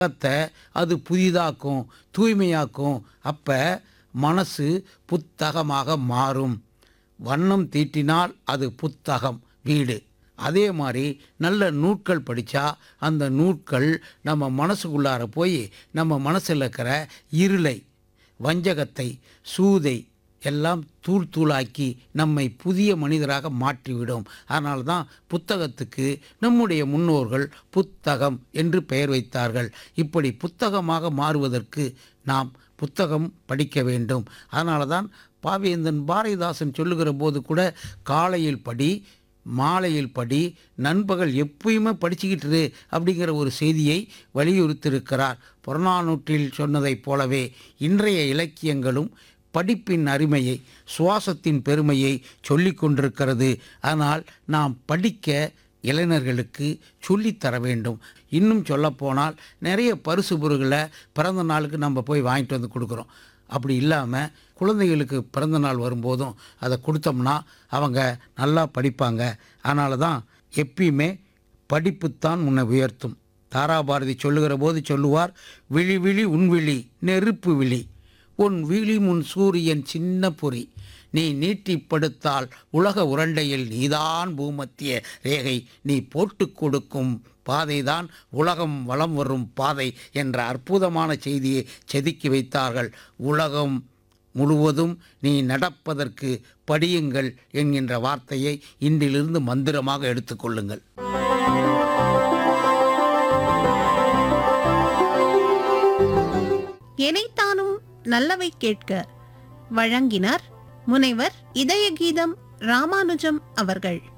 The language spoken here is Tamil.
புத்தகத்தை அது புதிதாக்கும், தூய்மையாக்கும். அப்ப மனசு புத்தகமாக மாறும். வண்ணம் தீட்டினால் அது புத்தகம், வீடு. அதே மாதிரி நல்ல நூட்கள் படித்தா அந்த நூட்கள் நம்ம மனசுக்குள்ளார போய் நம்ம மனசில் இருக்கிற இருளை, வஞ்சகத்தை, சூதை எல்லாம் தூள் தூளாக்கி நம்மை புதிய மனிதராக மாற்றிவிடும். அதனால தான் புத்தகத்துக்கு நம்முடைய முன்னோர்கள் புத்தகம் என்று பெயர் வைத்தார்கள். இப்படி புத்தகமாக மாறுவதற்கு நாம் புத்தகம் படிக்க வேண்டும். அதனால தான் பாவேந்தன் பாரதிதாசன் சொல்லுகிற போது கூட காலையில் படி, மாலையில் படி, நண்பகல் எப்பயுமே படிச்சுக்கிட்டு அப்படிங்கிற ஒரு செய்தியை வலியுறுத்தியிருக்கிறார். புறநானூற்றில் சொன்னதைப் போலவே இன்றைய இலக்கியங்களும் படிப்பின் அருமையை, சுவாசத்தின் பெருமையை சொல்லி கொண்டிருக்கிறது. ஆனால் நாம் படிக்க இளைஞர்களுக்கு சொல்லித்தர வேண்டும். இன்னும் சொல்லப்போனால் நிறைய பரிசு பொருள்களை பிறந்த நாளுக்கு நம்ம போய் வாங்கிட்டு வந்து கொடுக்குறோம். அப்படி இல்லாமல் குழந்தைகளுக்கு பிறந்த நாள் வரும்போதும் அதை கொடுத்தோம்னா அவங்க நல்லா படிப்பாங்க. அதனால தான் எப்பயுமே படிப்புத்தான் முன்னை உயர்த்தும். தாராபாரதி சொல்லுகிற போது சொல்லுவார், விழி விழி உன் விழி நெருப்பு விழி, உன் விழி முன் சூரியன் சின்ன பொறி, நீ நீட்டிப்படுத்தால் உலக உருண்டையில் நீதான் பூமத்திய ரேகை, நீ போட்டு கொடுக்கும் பாதைதான் உலகம் வலம் வரும் பாதை என்ற அற்புதமான செய்தியை செதுக்கி வைத்தார்கள். உலகம் முழுவதும் நீ நடப்பதற்கு படியுங்கள் என்கின்ற வார்த்தையை இன்றிலிருந்து மந்திரமாக எடுத்துக்கொள்ளுங்கள். எனைத்தானும் நல்லவை கேட்க வழங்கினார் முனைவர் இதய கீதம் ராமானுஜம் அவர்கள்.